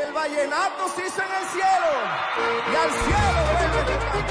el vallenato se hizo en el cielo y al cielo vuelve.